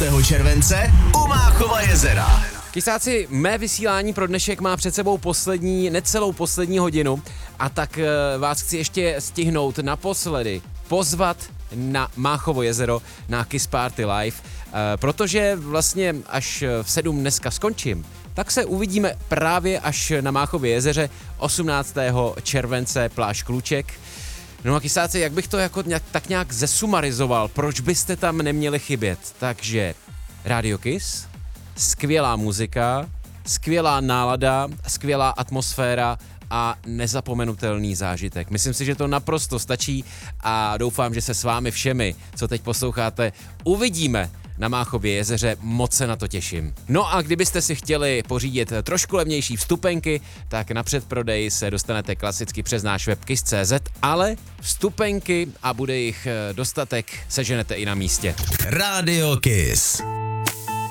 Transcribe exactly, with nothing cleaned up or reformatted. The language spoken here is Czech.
osmnáctého července u Máchova jezera. Kysáci, mé vysílání pro dnešek má před sebou poslední, necelou poslední hodinu a tak vás chci ještě stihnout naposledy pozvat na Máchovo jezero na Kiss Party Live, protože vlastně až v sedm dneska skončím, tak se uvidíme právě až na Máchově jezeře osmnáctého července pláž Kluček. No a kysáci, jak bych to jako nějak, tak nějak zesumarizoval, proč byste tam neměli chybět? Takže Radio Kiss, skvělá muzika, skvělá nálada, skvělá atmosféra a nezapomenutelný zážitek. Myslím si, že to naprosto stačí a doufám, že se s vámi všemi, co teď posloucháte, uvidíme na Máchově jezeře, moc se na to těším. No a kdybyste si chtěli pořídit trošku levnější vstupenky, tak na předprodej se dostanete klasicky přes náš web kiss tečka cz, ale vstupenky, a bude jich dostatek, seženete i na místě. Radio Kiss.